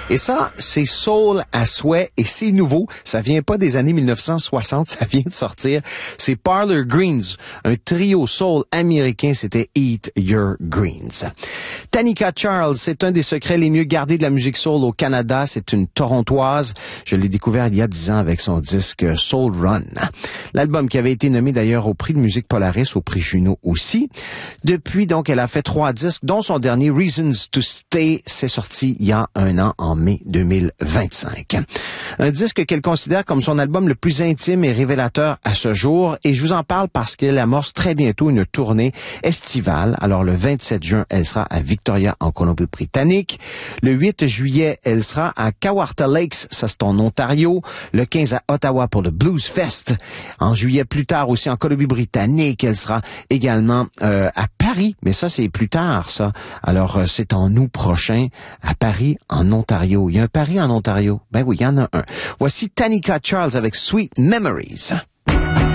Et ça, c'est soul à souhait et c'est nouveau. Ça vient pas des années 1960, ça vient de sortir. C'est Parlor Greens, un trio soul américain, c'était Eat Your Greens. Tanika Charles, c'est un des secrets les mieux gardés de la musique soul au Canada. C'est une Torontoise. Je l'ai découvert il y a 10 ans avec son disque Soul Run. L'album qui avait été nommé d'ailleurs au prix de musique Polaris, au prix Juno aussi. Depuis, donc, elle a fait 3 disques, dont son dernier Reasons to Stay, c'est sorti il y a 1 an, en mai 2025. Un disque qu'elle considère comme son album le plus intime et révélateur à ce jour, et je vous en parle parce qu'elle amorce très bientôt une tournée estivale. Alors, le 27 juin, elle sera à Victoria, en Colombie-Britannique. Le 8 juillet, elle sera à Kawartha Lakes, ça c'est en Ontario. Le 15 à Ottawa pour le Blues Fest. En juillet, plus tard aussi en Colombie-Britannique, elle sera également à Paris, mais ça c'est plus tard ça. Alors c'est en août prochain à Paris, en Ontario. Il y a un Paris en Ontario. Ben oui, il y en a un. Voici Tanika Charles avec Sweet Memories.